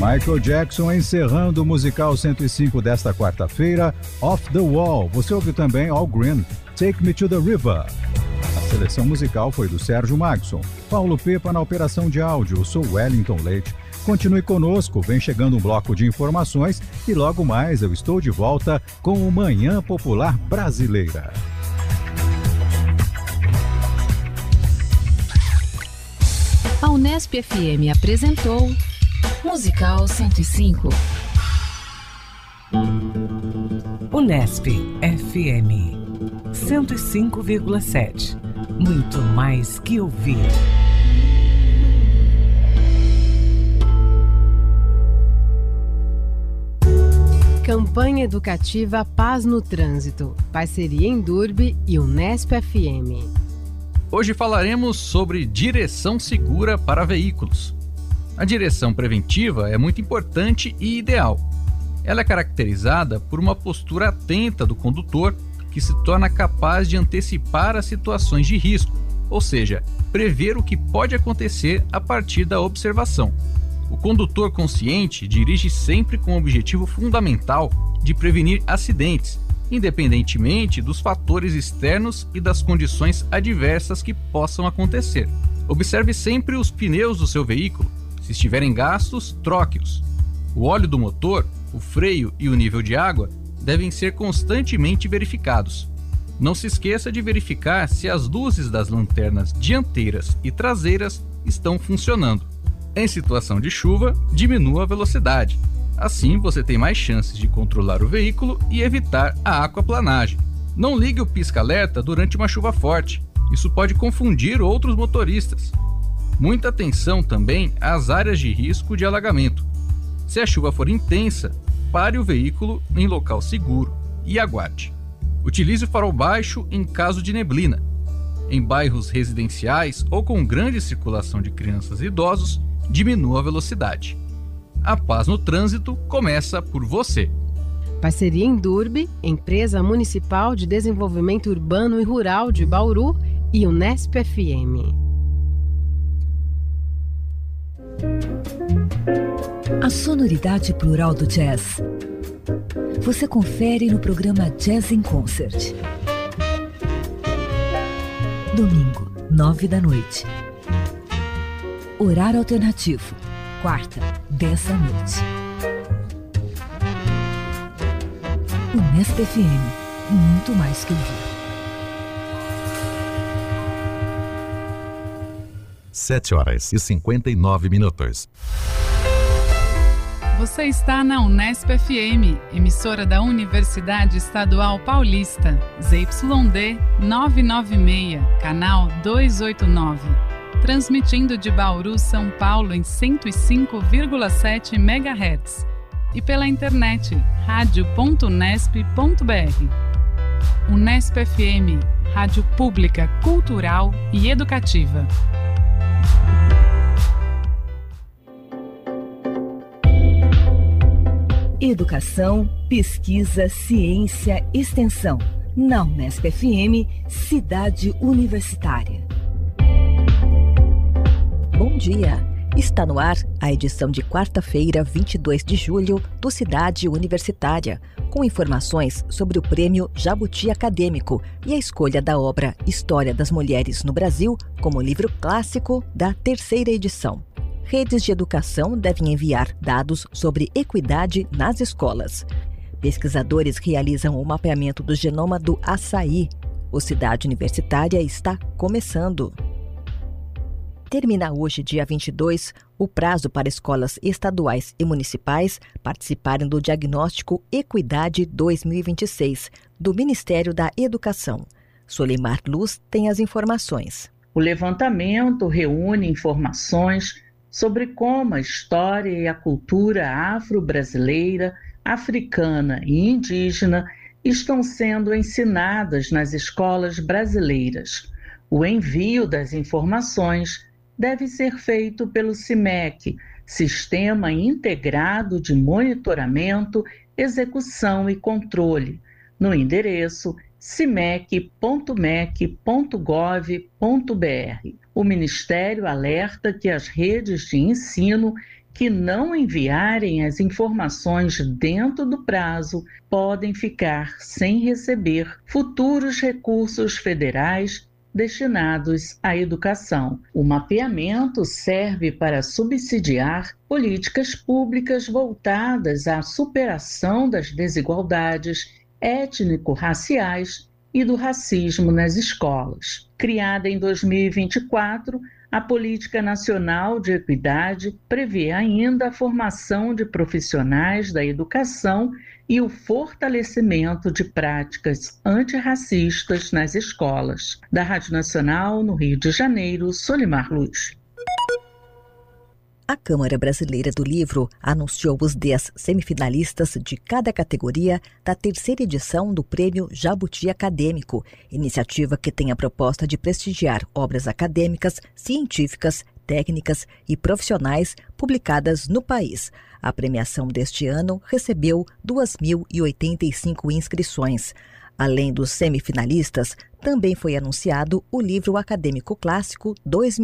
Michael Jackson encerrando o musical 105 desta quarta-feira, Off the Wall. Você ouve também All Green, Take Me to the River. A seleção musical foi do Sérgio Magson. Paulo Pepa na operação de áudio. Eu sou Wellington Leite. Continue conosco, vem chegando um bloco de informações e logo mais eu estou de volta com o Manhã Popular Brasileira. A Unesp FM apresentou Musical 105. Unesp FM 105,7. Muito mais que ouvir. Campanha educativa Paz no Trânsito. Parceria Endurbe e Unesp FM. Hoje falaremos sobre direção segura para veículos. A direção preventiva é muito importante e ideal. Ela é caracterizada por uma postura atenta do condutor que se torna capaz de antecipar as situações de risco, ou seja, prever o que pode acontecer a partir da observação. O condutor consciente dirige sempre com o objetivo fundamental de prevenir acidentes, independentemente dos fatores externos e das condições adversas que possam acontecer. Observe sempre os pneus do seu veículo. Se estiverem gastos, troque-os. O óleo do motor, o freio e o nível de água devem ser constantemente verificados. Não se esqueça de verificar se as luzes das lanternas dianteiras e traseiras estão funcionando. Em situação de chuva, diminua a velocidade. Assim, você tem mais chances de controlar o veículo e evitar a aquaplanagem. Não ligue o pisca-alerta durante uma chuva forte. Isso pode confundir outros motoristas. Muita atenção também às áreas de risco de alagamento. Se a chuva for intensa, pare o veículo em local seguro e aguarde. Utilize o farol baixo em caso de neblina. Em bairros residenciais ou com grande circulação de crianças e idosos, diminua a velocidade. A paz no trânsito começa por você. Parceria Endurbe, Empresa Municipal de Desenvolvimento Urbano e Rural de Bauru e Unesp FM. A sonoridade plural do jazz. Você confere no programa Jazz in Concert. Domingo, 21h. Horário alternativo. Quarta, 10h. Unesp FM. Muito mais que ouvir. 7h59. Você está na Unesp FM, emissora da Universidade Estadual Paulista, ZYD 996, canal 289. Transmitindo de Bauru, São Paulo em 105,7 MHz. E pela internet, radio.unesp.br. Unesp FM, rádio pública, cultural e educativa. Educação, pesquisa, ciência, extensão. Na Unesp FM, Cidade Universitária. Bom dia! Está no ar a edição de quarta-feira, 22 de julho, do Cidade Universitária, com informações sobre o Prêmio Jabuti Acadêmico e a escolha da obra História das Mulheres no Brasil como livro clássico da terceira edição. Redes de educação devem enviar dados sobre equidade nas escolas. Pesquisadores realizam o mapeamento do genoma do açaí. O Cidade Universitária está começando. Termina hoje, dia 22, o prazo para escolas estaduais e municipais participarem do Diagnóstico Equidade 2026, do Ministério da Educação. Solimar Luz tem as informações. O levantamento reúne informações sobre como a história e a cultura afro-brasileira, africana e indígena estão sendo ensinadas nas escolas brasileiras. O envio das informações deve ser feito pelo CIMEC, Sistema Integrado de Monitoramento, Execução e Controle, no endereço cimec.mec.gov.br. O Ministério alerta que as redes de ensino que não enviarem as informações dentro do prazo podem ficar sem receber futuros recursos federais destinados à educação. O mapeamento serve para subsidiar políticas públicas voltadas à superação das desigualdades étnico-raciais e do racismo nas escolas. Criada em 2024, a Política Nacional de Equidade prevê ainda a formação de profissionais da educação e o fortalecimento de práticas antirracistas nas escolas. Da Rádio Nacional, no Rio de Janeiro, Solimar Luz. A Câmara Brasileira do Livro anunciou os 10 semifinalistas de cada categoria da terceira edição do Prêmio Jabuti Acadêmico, iniciativa que tem a proposta de prestigiar obras acadêmicas, científicas, técnicas e profissionais publicadas no país. A premiação deste ano recebeu 2.085 inscrições. Além dos semifinalistas, também foi anunciado o Livro Acadêmico Clássico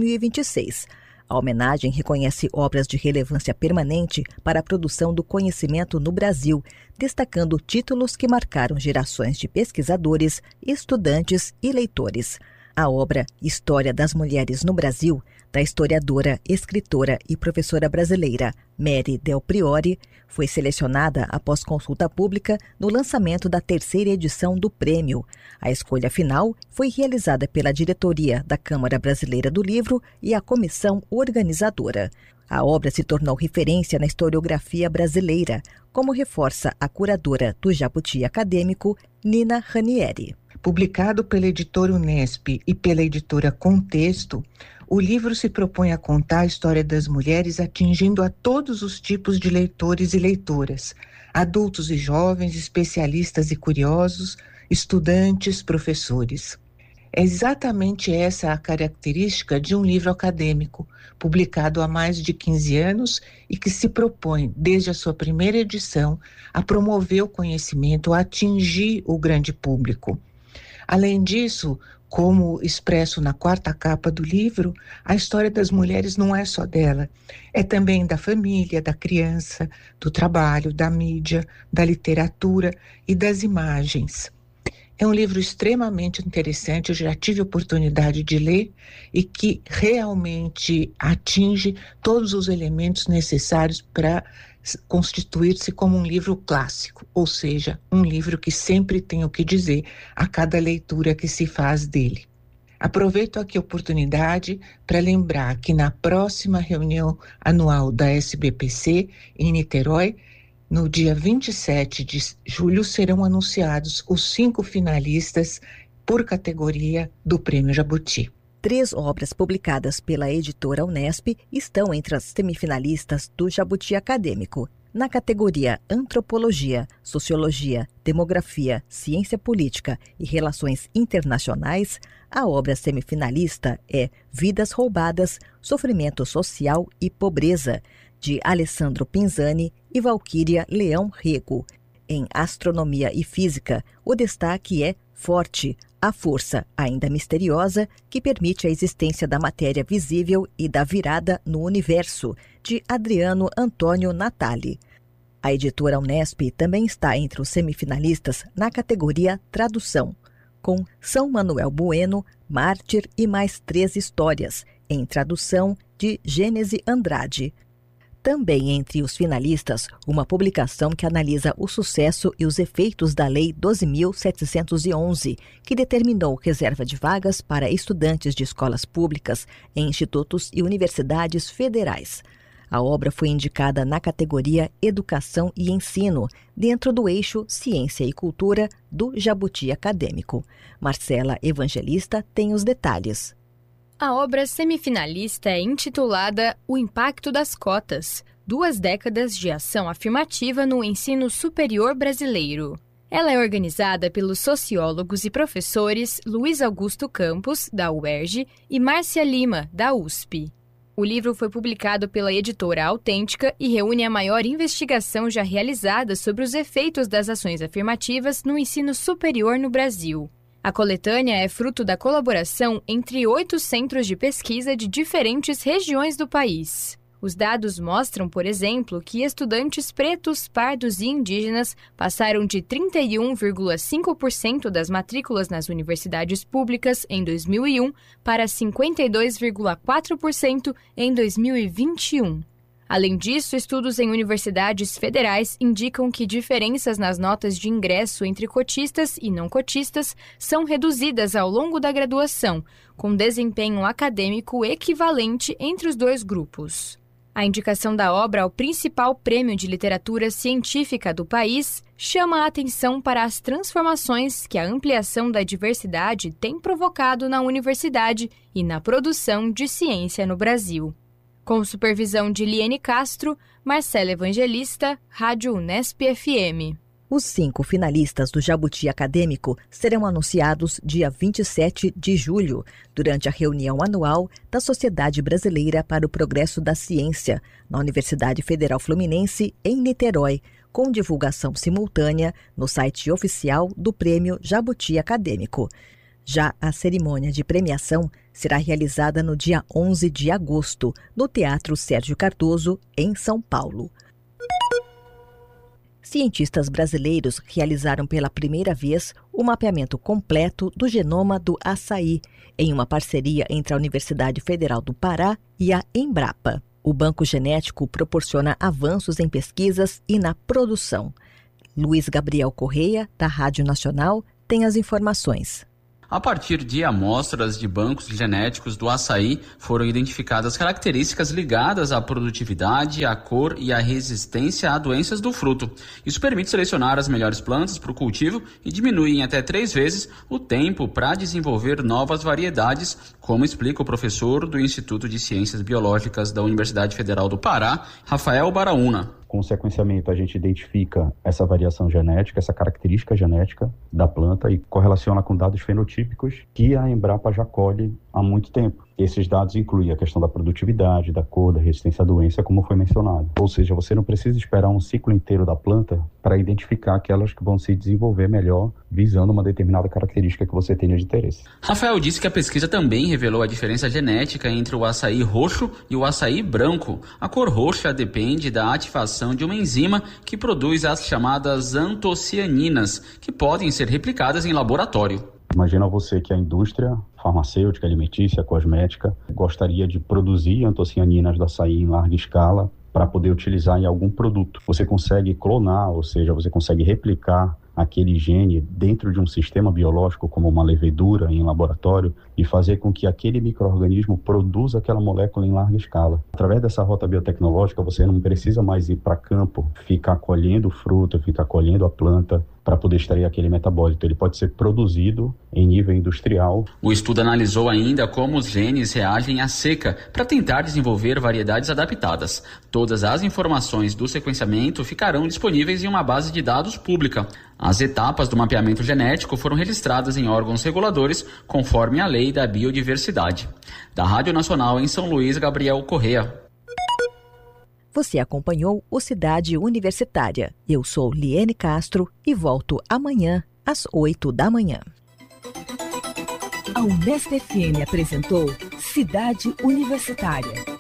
2026. A homenagem reconhece obras de relevância permanente para a produção do conhecimento no Brasil, destacando títulos que marcaram gerações de pesquisadores, estudantes e leitores. A obra História das Mulheres no Brasil, da historiadora, escritora e professora brasileira Mary Del Priore, foi selecionada após consulta pública no lançamento da terceira edição do prêmio. A escolha final foi realizada pela diretoria da Câmara Brasileira do Livro e a comissão organizadora. A obra se tornou referência na historiografia brasileira, como reforça a curadora do Jabuti Acadêmico, Nina Ranieri. Publicado pela editora Unesp e pela editora Contexto, o livro se propõe a contar a história das mulheres atingindo a todos os tipos de leitores e leitoras, adultos e jovens, especialistas e curiosos, estudantes, professores. É exatamente essa a característica de um livro acadêmico, publicado há mais de 15 anos e que se propõe, desde a sua primeira edição, a promover o conhecimento, a atingir o grande público. Além disso, como expresso na quarta capa do livro, a história das mulheres não é só dela, é também da família, da criança, do trabalho, da mídia, da literatura e das imagens. É um livro extremamente interessante, eu já tive a oportunidade de ler e que realmente atinge todos os elementos necessários para constituir-se como um livro clássico, ou seja, um livro que sempre tem o que dizer a cada leitura que se faz dele. Aproveito aqui a oportunidade para lembrar que na próxima reunião anual da SBPC, em Niterói, no dia 27 de julho, serão anunciados os 5 finalistas por categoria do Prêmio Jabuti. 3 obras publicadas pela editora Unesp estão entre as semifinalistas do Jabuti Acadêmico. Na categoria Antropologia, Sociologia, Demografia, Ciência Política e Relações Internacionais, a obra semifinalista é Vidas Roubadas, Sofrimento Social e Pobreza, de Alessandro Pinzani e Valquíria Leão Rego. Em Astronomia e Física, o destaque é Forte, a força ainda misteriosa que permite a existência da matéria visível e da virada no universo, de Adriano Antônio Natali. A editora Unesp também está entre os semifinalistas na categoria Tradução, com São Manuel Bueno, Mártir e mais 3 histórias, em tradução de Gênese Andrade. Também entre os finalistas, uma publicação que analisa o sucesso e os efeitos da Lei 12.711, que determinou reserva de vagas para estudantes de escolas públicas em institutos e universidades federais. A obra foi indicada na categoria Educação e Ensino, dentro do eixo Ciência e Cultura do Jabuti Acadêmico. Marcela Evangelista tem os detalhes. A obra semifinalista é intitulada O Impacto das Cotas, 2 décadas de ação afirmativa no ensino superior brasileiro. Ela é organizada pelos sociólogos e professores Luiz Augusto Campos, da UERJ, e Márcia Lima, da USP. O livro foi publicado pela editora Autêntica e reúne a maior investigação já realizada sobre os efeitos das ações afirmativas no ensino superior no Brasil. A coletânea é fruto da colaboração entre 8 centros de pesquisa de diferentes regiões do país. Os dados mostram, por exemplo, que estudantes pretos, pardos e indígenas passaram de 31,5% das matrículas nas universidades públicas em 2001 para 52,4% em 2021. Além disso, estudos em universidades federais indicam que diferenças nas notas de ingresso entre cotistas e não cotistas são reduzidas ao longo da graduação, com desempenho acadêmico equivalente entre os dois grupos. A indicação da obra ao principal prêmio de literatura científica do país chama a atenção para as transformações que a ampliação da diversidade tem provocado na universidade e na produção de ciência no Brasil. Com supervisão de Liene Castro, Marcela Evangelista, Rádio Unesp FM. Os 5 finalistas do Jabuti Acadêmico serão anunciados dia 27 de julho, durante a reunião anual da Sociedade Brasileira para o Progresso da Ciência, na Universidade Federal Fluminense, em Niterói, com divulgação simultânea no site oficial do Prêmio Jabuti Acadêmico. Já a cerimônia de premiação será realizada no dia 11 de agosto, no Teatro Sérgio Cardoso, em São Paulo. Cientistas brasileiros realizaram pela primeira vez o mapeamento completo do genoma do açaí, em uma parceria entre a Universidade Federal do Pará e a Embrapa. O banco genético proporciona avanços em pesquisas e na produção. Luiz Gabriel Correia, da Rádio Nacional, tem as informações. A partir de amostras de bancos genéticos do açaí, foram identificadas características ligadas à produtividade, à cor e à resistência a doenças do fruto. Isso permite selecionar as melhores plantas para o cultivo e diminui em até 3 vezes o tempo para desenvolver novas variedades, como explica o professor do Instituto de Ciências Biológicas da Universidade Federal do Pará, Rafael Baraúna. Com o sequenciamento, a gente identifica essa variação genética, essa característica genética da planta e correlaciona com dados fenotípicos que a Embrapa já colhe há muito tempo. Esses dados incluem a questão da produtividade, da cor, da resistência à doença, como foi mencionado. Ou seja, você não precisa esperar um ciclo inteiro da planta para identificar aquelas que vão se desenvolver melhor, visando uma determinada característica que você tenha de interesse. Rafael disse que a pesquisa também revelou a diferença genética entre o açaí roxo e o açaí branco. A cor roxa depende da ativação de uma enzima que produz as chamadas antocianinas, que podem ser replicadas em laboratório. Imagina você que a indústria farmacêutica, alimentícia, cosmética gostaria de produzir antocianinas do açaí em larga escala para poder utilizar em algum produto. Você consegue clonar, ou seja, você consegue replicar aquele gene dentro de um sistema biológico, como uma levedura em laboratório, e fazer com que aquele micro-organismo produza aquela molécula em larga escala. Através dessa rota biotecnológica, você não precisa mais ir para campo, ficar colhendo o fruto, ficar colhendo a planta, para poder extrair aquele metabólito. Ele pode ser produzido em nível industrial. O estudo analisou ainda como os genes reagem à seca para tentar desenvolver variedades adaptadas. Todas as informações do sequenciamento ficarão disponíveis em uma base de dados pública. As etapas do mapeamento genético foram registradas em órgãos reguladores, conforme a Lei da Biodiversidade. Da Rádio Nacional em São Luís, Gabriel Correia. Você acompanhou o Cidade Universitária. Eu sou Liene Castro e volto amanhã às 8 da manhã. A Unesp FM apresentou Cidade Universitária.